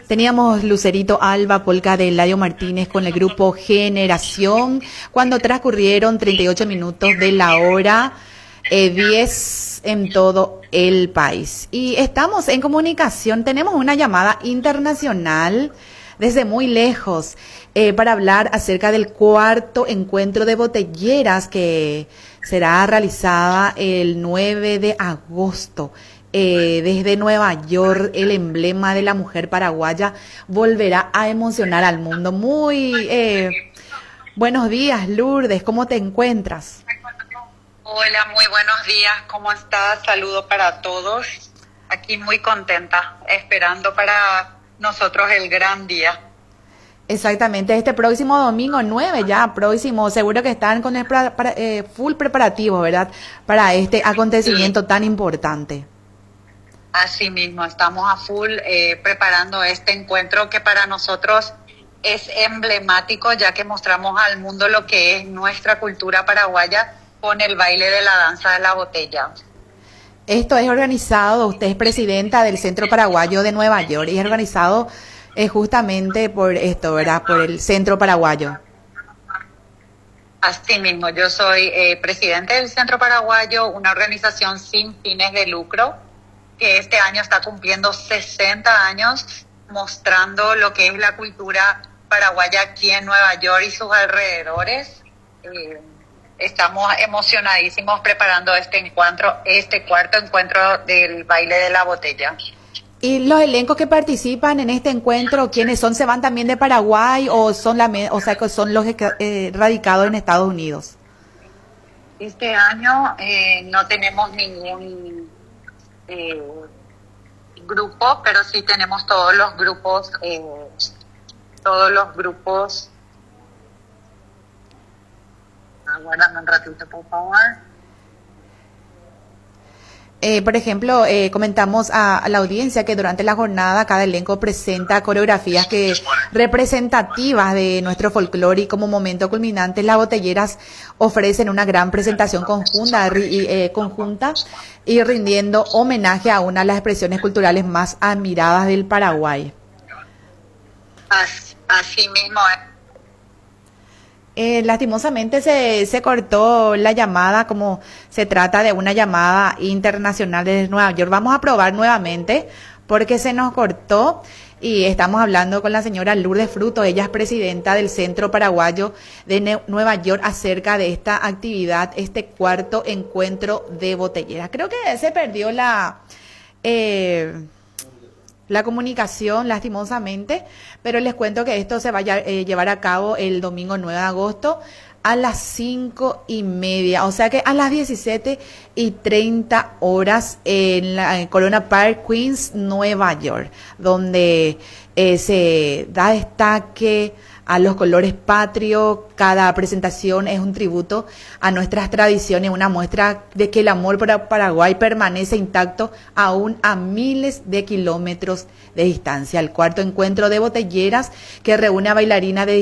Teníamos Lucerito Alba, polka de Eladio Martínez con el grupo Generación, cuando transcurrieron 38 minutos de la hora 10 en todo el país. Y estamos en comunicación, tenemos una llamada internacional desde muy lejos para hablar acerca del cuarto encuentro de botelleras que será realizada el 9 de agosto. Desde Nueva York, el emblema de la mujer paraguaya volverá a emocionar al mundo. Muy buenos días, Lourdes, ¿cómo te encuentras? Hola, muy buenos días, ¿cómo estás? Saludo para todos. Aquí muy contenta, esperando para nosotros el gran día. Exactamente, este próximo domingo 9 ya, próximo, seguro que están con el full preparativo, ¿verdad? Para este acontecimiento tan importante. Así mismo, estamos a full preparando este encuentro que para nosotros es emblemático, ya que mostramos al mundo lo que es nuestra cultura paraguaya con el baile de la danza de la botella. Esto es organizado, usted es presidenta del Centro Paraguayo de Nueva York y es organizado justamente por esto, ¿verdad? Por el Centro Paraguayo. Así mismo, yo soy presidente del Centro Paraguayo, una organización sin fines de lucro, que este año está cumpliendo 60 años mostrando lo que es la cultura paraguaya aquí en Nueva York y sus alrededores. Estamos emocionadísimos preparando este cuarto encuentro del baile de la botella. ¿Y los elencos que participan en este encuentro, quiénes son? ¿Se van también de Paraguay o son son los radicados en Estados Unidos? Este año no tenemos ningún grupo, pero sí tenemos todos los grupos. Aguárdame un ratito, por favor. Por ejemplo, comentamos a la audiencia que durante la jornada cada elenco presenta coreografías representativas de nuestro folclore y como momento culminante las botelleras ofrecen una gran presentación conjunta y rindiendo homenaje a una de las expresiones culturales más admiradas del Paraguay. Así mismo es. Lastimosamente se cortó la llamada, como se trata de una llamada internacional desde Nueva York. Vamos a probar nuevamente porque se nos cortó y estamos hablando con la señora Lourdes Fruto. Ella es presidenta del Centro Paraguayo de Nueva York acerca de esta actividad, este cuarto encuentro de botelleras. Creo que se perdió la comunicación, lastimosamente, pero les cuento que esto se va a llevar a cabo el domingo 9 de agosto a las 5:30, o sea que a las 17:30 en la Corona Park, Queens, Nueva York, donde se da destaque a los colores patrios. Cada presentación es un tributo a nuestras tradiciones, una muestra de que el amor por Paraguay permanece intacto aún a miles de kilómetros de distancia. El cuarto encuentro de botelleras que reúne a bailarinas de